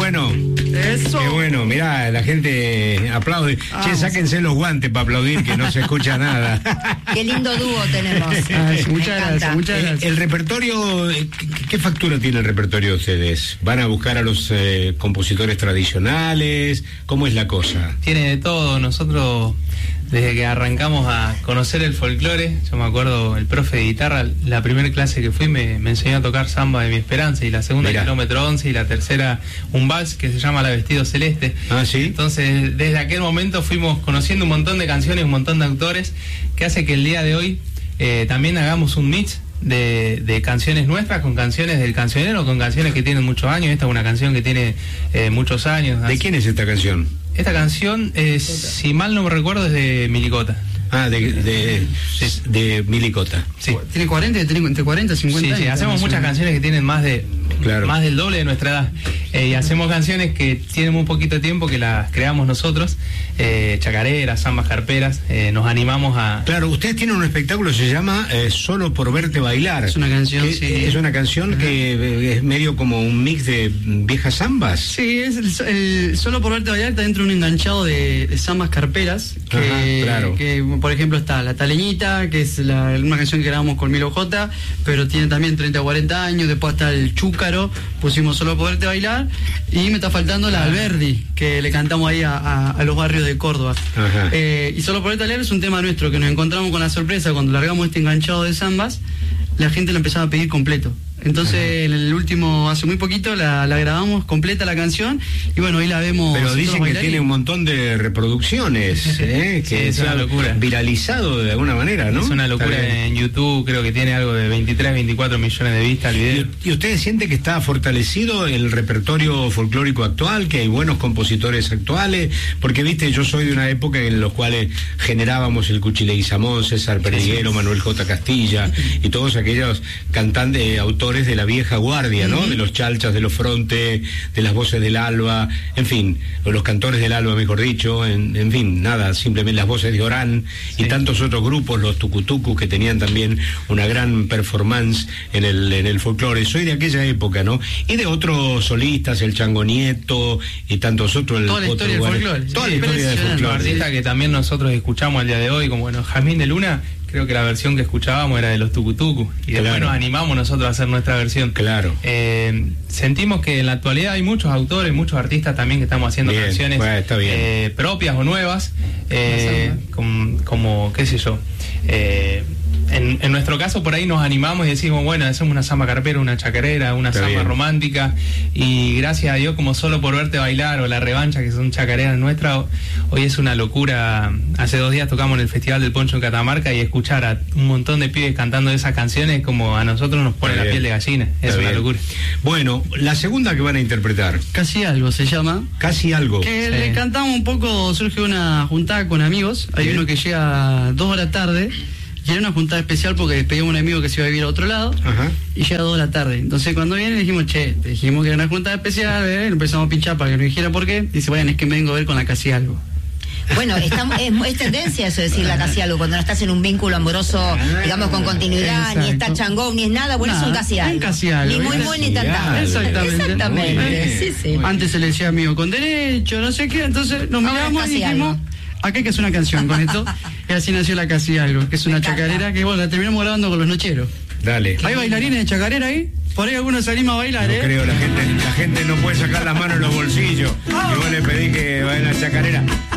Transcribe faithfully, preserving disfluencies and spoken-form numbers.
bueno. Eso. Qué bueno, mirá, la gente aplaude. Ah, che, sáquense los guantes para aplaudir, que no se escucha nada. Qué lindo dúo tenemos. Ay, muchas gracias, muchas gracias. El, el repertorio, ¿qué, ¿qué factura tiene el repertorio de ustedes? ¿Van a buscar a los eh, compositores tradicionales? ¿Cómo es la cosa? Tiene de todo. Nosotros, desde que arrancamos a conocer el folclore, yo me acuerdo, el profe de guitarra, la primera clase que fui me, me enseñó a tocar Samba de mi Esperanza, y la segunda Mirá. Kilómetro once, y la tercera un vals que se llama La Vestido Celeste. Ah, ¿sí? Entonces, desde aquel momento fuimos conociendo un montón de canciones, un montón de autores, que hace que el día de hoy eh, también hagamos un mix de, de canciones nuestras con canciones del cancionero, con canciones que tienen muchos años. Esta es una canción que tiene eh, muchos años. ¿De quién es esta canción? Esta canción, eh, si mal no me recuerdo, es de Milicota. Ah, de, de, sí. de Milicota. Sí. Tiene cuarenta, tiene entre cuarenta y cincuenta sí, años. Sí, hacemos muchas canciones que tienen más de claro. más del doble de nuestra edad. Eh, y hacemos canciones que tienen muy poquito tiempo, que las creamos nosotros, eh, chacareras, zambas carperas, eh, nos animamos a... Claro, ustedes tienen un espectáculo que se llama eh, Solo por verte bailar. Es una canción, que, sí. Es una canción uh-huh. que es medio como un mix de viejas zambas. Sí, es el, el Solo por verte bailar está dentro de un enganchado de, de zambas carperas, que, Ajá, claro. que por ejemplo está La Taleñita, que es la, una canción que grabamos con Milo J, pero tiene también treinta o cuarenta años. Después está el Chúcaro, pusimos Solo por verte bailar, y me está faltando la Alberdi, que le cantamos ahí a, a, a los barrios de Córdoba. Eh, y Solo por verte bailar es un tema nuestro, que nos encontramos con la sorpresa cuando largamos este enganchado de zambas, la gente lo empezaba a pedir completo. Entonces, Ajá. en el último, hace muy poquito, la, la grabamos completa la canción, y bueno, hoy la vemos. Pero dicen que tiene un montón de reproducciones, ¿eh? que sí, es una locura. Viralizado de alguna manera, ¿no? Es una locura en YouTube, creo que tiene algo de veintitrés, veinticuatro millones de vistas el video. ¿Y, y ustedes sienten que está fortalecido el repertorio folclórico actual, que hay buenos compositores actuales? Porque, viste, yo soy de una época en los cuales generábamos el Cuchi Leguizamón, César Perdiguero, sí, sí. Manuel J. Castilla, y todos aquellos cantantes, eh, autores de la vieja guardia, ¿no? Uh-huh. De los Chalchas, de los Fronte, de las Voces del Alba, en fin, o los Cantores del Alba, mejor dicho, en, en fin, nada, simplemente las Voces de Orán, sí. y tantos otros grupos, los Tucutucus, que tenían también una gran performance en el, en el folclore. Soy de aquella época, ¿no? Y de otros solistas, el Chango Nieto, y tantos otros. El toda la historia del folclore. Toda la historia del folclore. Artistas que también nosotros escuchamos al día de hoy, como, bueno, Jazmín de Luna, creo que la versión que escuchábamos era de los Tucutucus, y después claro. nos animamos nosotros a hacer nuestra versión. Claro. Eh, sentimos que en la actualidad hay muchos autores, muchos artistas también que estamos haciendo bien, canciones bueno, está bien. Eh, propias o nuevas, eh, como, como, qué sé yo, eh, En, en nuestro caso por ahí nos animamos y decimos, bueno, hacemos una samba carpera, una chacarera, una samba romántica, y gracias a Dios, como Solo por verte bailar o La Revancha, que son chacareras nuestras, hoy es una locura. Hace dos días tocamos en el Festival del Poncho en Catamarca, y escuchar a un montón de pibes cantando esas canciones, como a nosotros nos pone la piel de gallina. Es Está una bien. locura. Bueno, la segunda que van a interpretar. Casi algo se llama. Casi algo. Que sí. le cantamos un poco, surge una juntada con amigos. Hay bien. Uno que llega dos de la tarde, y era una juntada especial porque despedimos a un amigo que se iba a vivir a otro lado. Ajá. Y llega a dos de la tarde. Entonces cuando viene dijimos, che, te dijimos que era una juntada especial, ¿eh? Empezamos a pinchar para que nos dijera por qué. Dice, bueno, es que me vengo a ver con la Casi algo. Bueno, estamos, es, es tendencia eso, decir la casi algo, cuando no estás en un vínculo amoroso, digamos, con continuidad. Exacto. Ni está changón, ni es nada, bueno, nada, es un casi algo. Un casi algo. Ni muy muy ni tan tan. Exactamente. Exactamente. Sí, sí. Antes se le decía amigo con derecho, no sé qué, entonces nos miramos y dijimos, acá hay que hacer una canción con esto. Y así nació la Casi algo, que es una chacarera que, bueno, la terminamos grabando con los Nocheros. Dale. ¿Hay bailarines de chacarera ahí? Por ahí algunos se anima a bailar, no ¿eh? creo, la gente, la gente no puede sacar las manos en los bolsillos. Y vos le pedís que baile la chacarera.